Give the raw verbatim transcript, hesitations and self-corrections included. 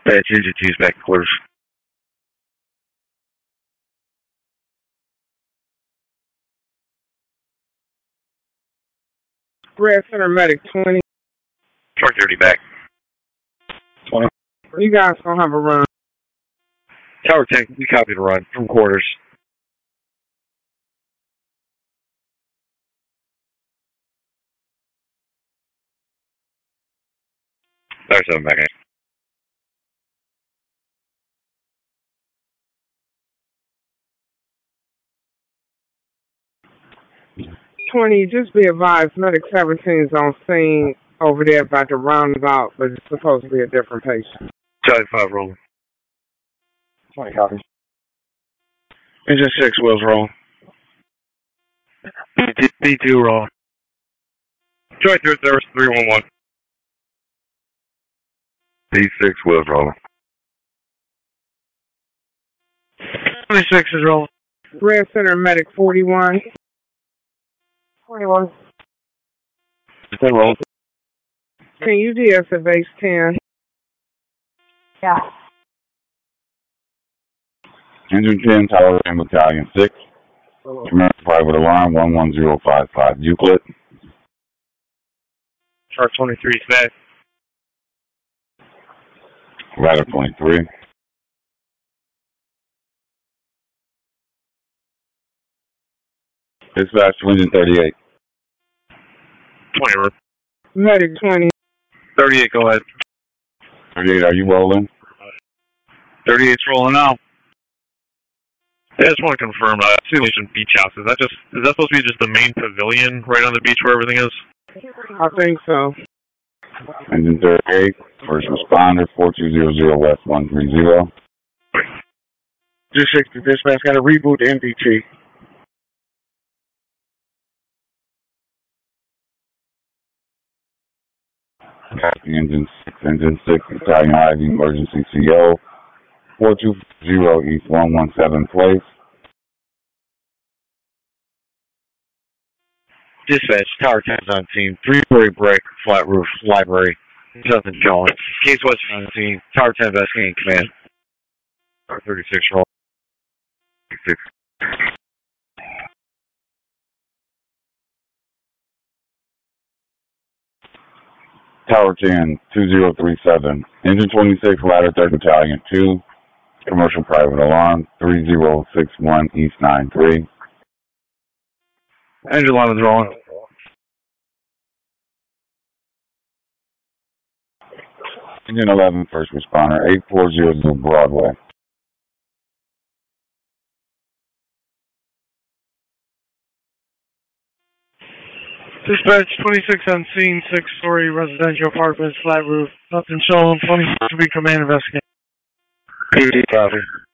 Pay attention to back quarters. Red Center Medic twenty. Truck thirty back. twenty. You guys gonna have a run. Tower tank, we copy the run from quarters. Tower seven back. twenty, just be advised, Medic seventeen is on scene over there by the roundabout, but it's supposed to be a different patient. Charlie five rolling. twenty copies. Engine six wheels rolling. B two rolling. Joy through service three one one. B six wheels rolling. twenty-six is rolling. Red Center Medic forty-one. forty-one. ten rolling. Can you deactivate ten? Yeah. Engine ten, Tower ten, Battalion six. Commercial Private Alarm one one zero five five. Euclid. Shark twenty-three is back. Ladder twenty-three. Dispatch to Engine thirty-eight. twenty. Medic twenty. thirty-eight, go ahead. thirty-eight, are you rolling? thirty-eight's rolling now. I just want to confirm, uh, Simulation Beach House, is that just, is that supposed to be just the main pavilion right on the beach where everything is? I think so. Engine thirty-eight, first responder, four two zero zero West one three zero. two sixty, dispatch, got to reboot the M D T. Copy Engine six, Engine six, Battalion I V, Emergency C O, four two zero East one one seven Place. Dispatch, Tower ten's on scene, three-story brick, flat roof, library, nothing going. Case West on scene, Tower ten investigating command. Tower thirty-six roll. thirty-six. Tower ten, two zero three seven. Engine twenty-six, Ladder third Battalion two. Commercial Private Alarm, three zero six one East nine three. Engine eleven's rolling. Engine eleven, first responder, eight four zero zero Broadway. Dispatch, twenty-six on scene, six-story residential apartments, flat roof, nothing shown, twenty-six to be command investigating. Copy.